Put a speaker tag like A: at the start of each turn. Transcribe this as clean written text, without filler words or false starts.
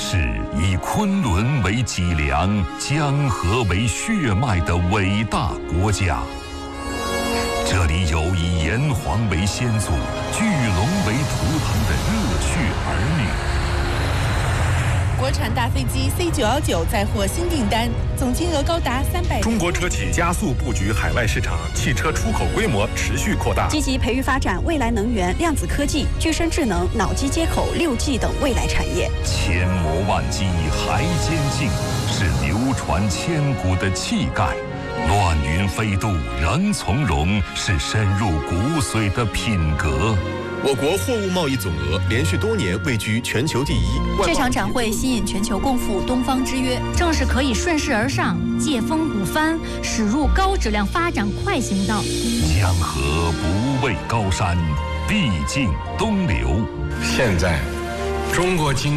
A: 是以昆仑为脊梁、江河为血脉的伟大国家。这里有以炎黄为先祖、巨龙为图腾的热血儿女。
B: 国产大飞机 C919载获新订单，总金额高达300。
C: 中国车企加速布局海外市场，汽车出口规模持续扩大，
D: 积极培育发展未来能源、量子科技、具身智能、脑机接口、6G 等未来产业。
A: 千磨万击还坚劲，是流传千古的气概。乱云飞渡仍从容，是深入骨髓的品格。
E: 我国货物贸易总额连续多年位居全球第一。
F: 这场展会吸引全球共赴东方之约，
G: 正是可以顺势而上，借风鼓帆，驶入高质量发展快行道。
A: 江河不畏高山，必尽东流。
H: 现在，中国经